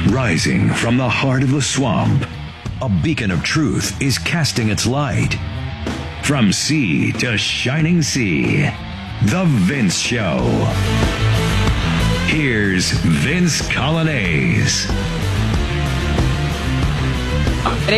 Rising from the heart of the swamp, a beacon of truth is casting its light. From sea to shining sea, The Vince Show. Here's Vince Coglianese. At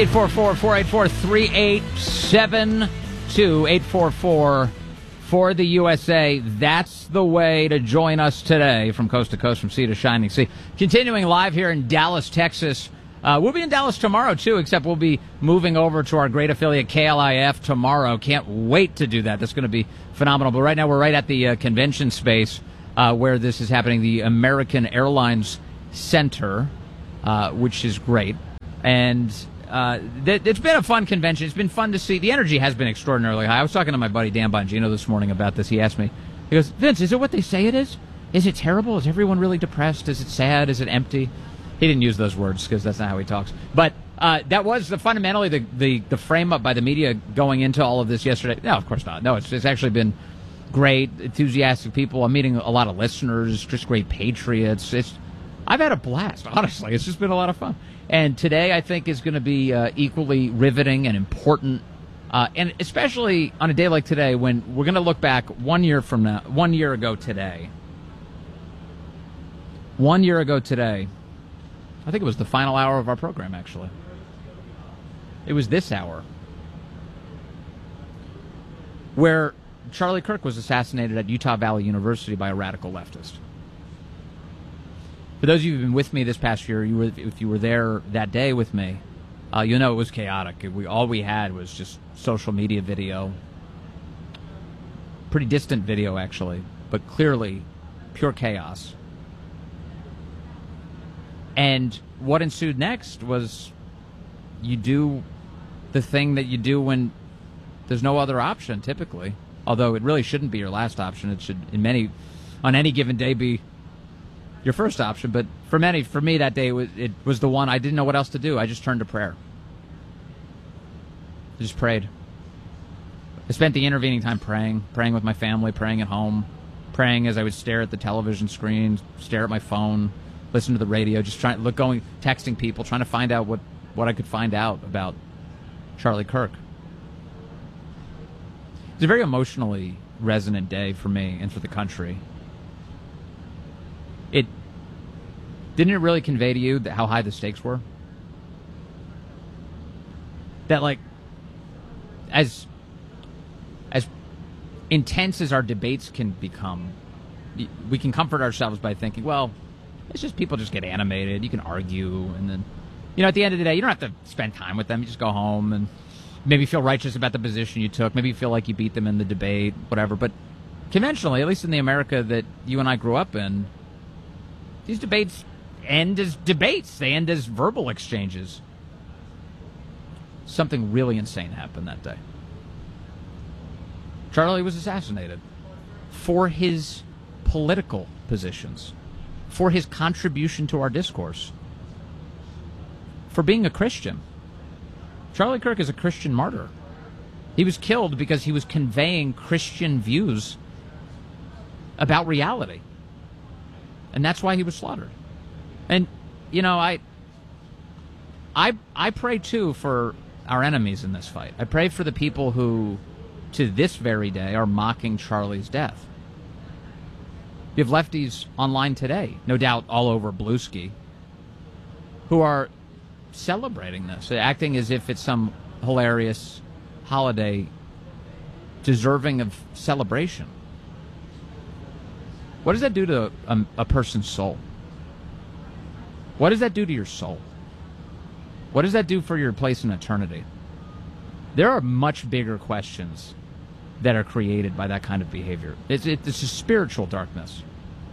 844-484-3872, 844 for the USA. That's the way to join us today from coast to coast, from sea to shining sea. Continuing live here in Dallas, Texas. We'll be in Dallas tomorrow, too, except we'll be moving over to our great affiliate KLIF tomorrow. Can't wait to do that. That's going to be phenomenal. But right now we're right at the convention space where this is happening, the American Airlines Center, which is great. And it's been a fun convention. It's been fun to see. The energy has been extraordinarily high. I was talking to my buddy Dan Bongino this morning about this. He asked me, he goes, Vince, is it what they say it is? Is it terrible? Is everyone really depressed? Is it sad? Is it empty? He didn't use those words because that's not how he talks. But that was fundamentally the frame-up by the media going into all of this yesterday. No, of course not. No, it's actually been great, enthusiastic people. I'm meeting a lot of listeners, just great patriots. I've had a blast, honestly. It's just been a lot of fun. And today, I think, is going to be equally riveting and important, and especially on a day like today when we're going to look back 1 year ago today. 1 year ago today, I think it was the final hour of our program, actually. It was this hour where Charlie Kirk was assassinated at Utah Valley University by a radical leftist. For those of you who've been with me this past year, if you were there that day with me, you know it was chaotic. All we had was just social media video. Pretty distant video, actually, but clearly pure chaos. And what ensued next was you do the thing that you do when there's no other option, typically. Although it really shouldn't be your last option. It should, on any given day, be your first option. But for me that day, it was the one I didn't know what else to do. I just turned to prayer. I just prayed. I spent the intervening time praying with my family, praying at home, praying as I would stare at the television screen, stare at my phone, listen to the radio, just texting people, trying to find out what I could find out about Charlie Kirk. It's a very emotionally resonant day for me and for the country. Didn't it really convey to you how high the stakes were? That, like, as intense as our debates can become, we can comfort ourselves by thinking, well, it's just people just get animated. You can argue, and then, at the end of the day, you don't have to spend time with them. You just go home and maybe feel righteous about the position you took. Maybe you feel like you beat them in the debate, whatever. But conventionally, at least in the America that you and I grew up in, these debates end as debates. They end as verbal exchanges. Something really insane happened that day. Charlie was assassinated for his political positions, for his contribution to our discourse, for being a Christian. Charlie Kirk is a Christian martyr. He was killed because he was conveying Christian views about reality. And that's why he was slaughtered. And, I pray, too, for our enemies in this fight. I pray for the people who, to this very day, are mocking Charlie's death. You have lefties online today, no doubt all over Bluesky, who are celebrating this, acting as if it's some hilarious holiday deserving of celebration. What does that do to a person's soul? What does that do to your soul? What does that do for your place in eternity? There are much bigger questions that are created by that kind of behavior. It's a spiritual darkness.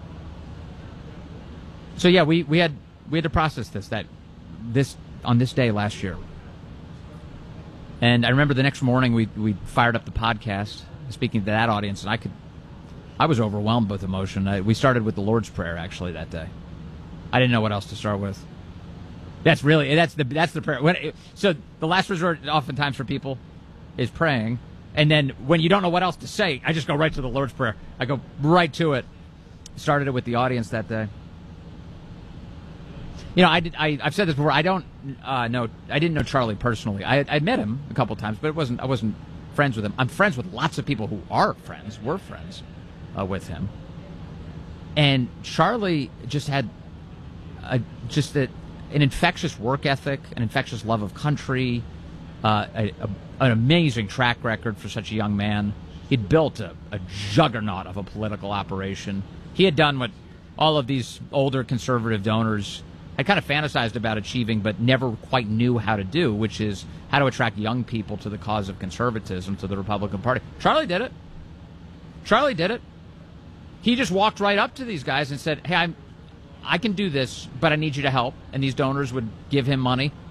So yeah, we had to process this on this day last year. And I remember the next morning we fired up the podcast, speaking to that audience, and I was overwhelmed with emotion. We started with the Lord's Prayer actually that day. I didn't know what else to start with. That's the prayer. So the last resort, oftentimes for people, is praying, and then when you don't know what else to say, I just go right to the Lord's Prayer. I go right to it. Started it with the audience that day. I've said this before. I don't know. I didn't know Charlie personally. I met him a couple times, but I wasn't friends with him. I'm friends with lots of people who were friends with him. And Charlie just had an infectious work ethic, an infectious love of country, an amazing track record for such a young man. He'd built a juggernaut of a political operation. He had done what all of these older conservative donors had kind of fantasized about achieving but never quite knew how to do, which is how to attract young people to the cause of conservatism, to the Republican Party. Charlie did it. He just walked right up to these guys and said, hey, I can do this, but I need you to help. And these donors would give him money.